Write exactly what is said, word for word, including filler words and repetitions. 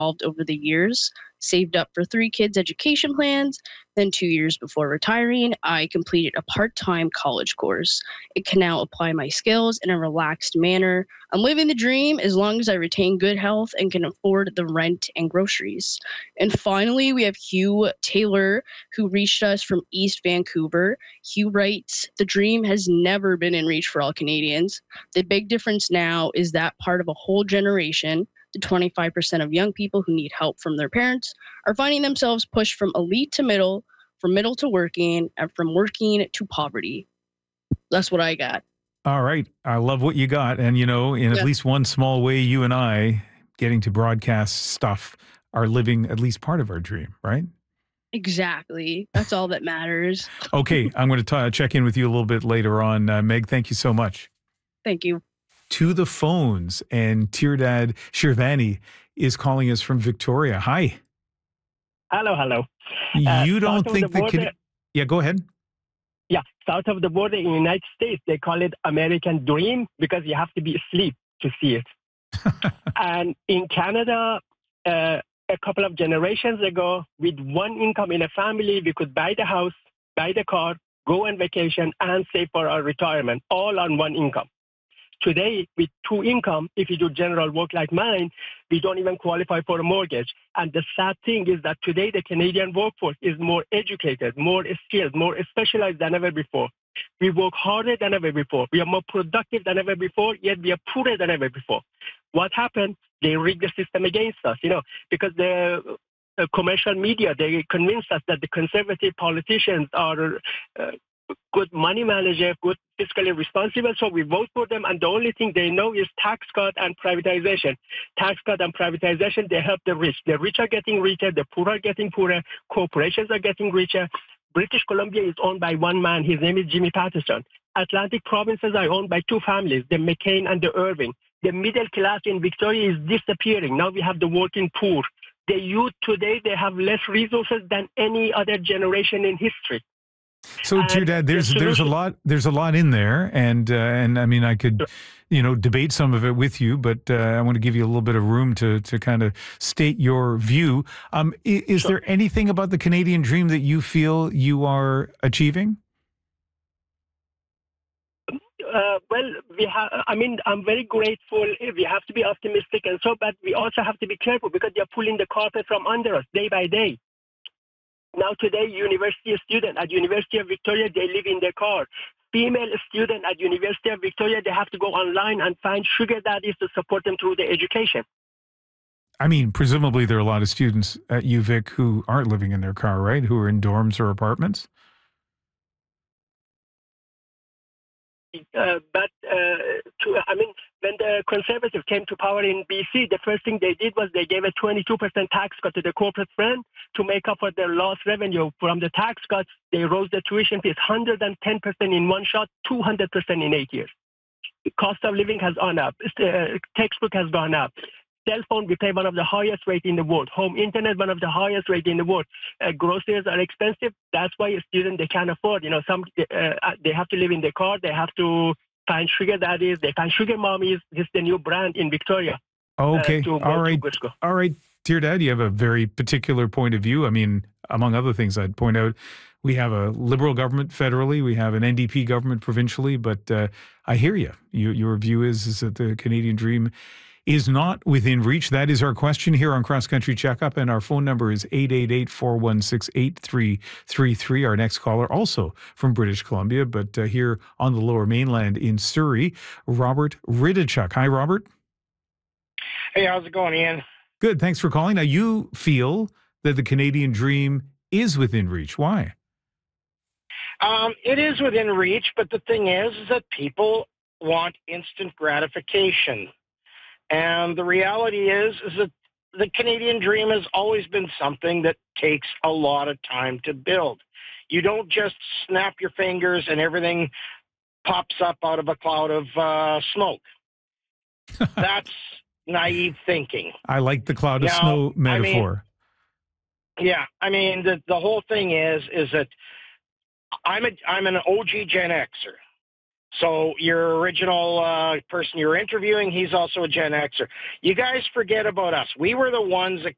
over the years, saved up for three kids' education plans. Then, two years before retiring, I completed a part time college course. It can now apply my skills in a relaxed manner. I'm living the dream as long as I retain good health and can afford the rent and groceries. And finally, we have Hugh Taylor, who reached us from East Vancouver. Hugh writes, "The dream has never been in reach for all Canadians. The big difference now is that part of a whole generation, the twenty-five percent of young people who need help from their parents, are finding themselves pushed from elite to middle, from middle to working, and from working to poverty." That's what I got. All right. I love what you got. And, you know, in at Yeah. least one small way, you and I getting to broadcast stuff are living at least part of our dream, right? Exactly. That's all that matters. Okay. I'm going to check in with you a little bit later on. Uh, Meg, thank you so much. Thank you. To the phones, and Tirdad Shirvani is calling us from Victoria. Hi. Hello, hello. You Uh, don't south of think the that can... border, Yeah, go ahead. yeah, south of the border in the United States, they call it American Dream because you have to be asleep to see it. And in Canada, uh, a couple of generations ago, with one income in a family, we could buy the house, buy the car, go on vacation, and save for our retirement, all on one income. Today, with two income, if you do general work like mine, we don't even qualify for a mortgage. And the sad thing is that today the Canadian workforce is more educated, more skilled, more specialized than ever before. We work harder than ever before. We are more productive than ever before, yet we are poorer than ever before. What happened? They rigged the system against us, you know, because the uh, commercial media, they convinced us that the conservative politicians are uh, good money manager, good fiscally responsible, so we vote for them, and the only thing they know is tax cut and privatization. Tax cut and privatization, they help the rich. The rich are getting richer, the poor are getting poorer, corporations are getting richer. British Columbia is owned by one man, his name is Jimmy Patterson. Atlantic provinces are owned by two families, the McCain and the Irving. The middle class in Victoria is disappearing. Now we have the working poor. The youth today, they have less resources than any other generation in history. So, Tirdad, there's the there's a lot there's a lot in there, and uh, and I mean I could, you know, debate some of it with you, but uh, I want to give you a little bit of room to to kind of state your view. Um, is, is sure. there anything about the Canadian dream that you feel you are achieving? Uh, well, we have. I mean, I'm very grateful. We have to be optimistic and so, but we also have to be careful because they're pulling the carpet from under us day by day. Now today, university student at University of Victoria, they live in their car. Female student at University of Victoria, they have to go online and find sugar daddies to support them through their education. I mean, presumably there are a lot of students at U Vic who aren't living in their car, right? Who are in dorms or apartments? Uh, but, uh, to, I mean, when the Conservatives came to power in B C, the first thing they did was they gave a twenty-two percent tax cut to the corporate firm to make up for their lost revenue. From the tax cuts, they rose the tuition fees one hundred ten percent in one shot, two hundred percent in eight years. The cost of living has gone up. Uh, textbook has gone up. Cell phone, we pay one of the highest rate in the world. Home internet, one of the highest rate in the world. Uh, groceries are expensive. That's why a student, they can't afford. You know, some uh, they have to live in their car. They have to find sugar daddies. They find sugar mommies. This is the new brand in Victoria. Okay. Uh, All right. All right. Tirdad, you have a very particular point of view. I mean, among other things, I'd point out we have a Liberal government federally. We have an N D P government provincially. But uh, I hear you. you. Your view is, is that the Canadian dream is not within reach. That is our question here on Cross Country Checkup, and our phone number is eight eight eight, four one six, eight three three three. Our next caller, also from British Columbia, but uh, here on the Lower Mainland in Surrey, Robert Ridichuk. Hi, Robert. Hey, how's it going, Ian? Good, thanks for calling. Now, you feel that the Canadian dream is within reach. Why? Um, it is within reach, but the thing is, is that people want instant gratification. And the reality is, is that the Canadian dream has always been something that takes a lot of time to build. You don't just snap your fingers and everything pops up out of a cloud of uh, smoke. That's naive thinking. I like the cloud of now, snow metaphor. I mean, yeah, I mean, the, the whole thing is, is that I'm a, I'm an O G Gen Xer. So your original uh, person you're interviewing, he's also a Gen Xer. You guys forget about us. We were the ones that